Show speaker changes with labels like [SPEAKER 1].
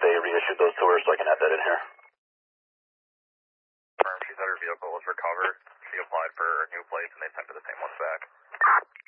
[SPEAKER 1] they reissued those to her so I can add that in here.
[SPEAKER 2] She said her vehicle was recovered. She applied for new plates and they sent her the same ones back.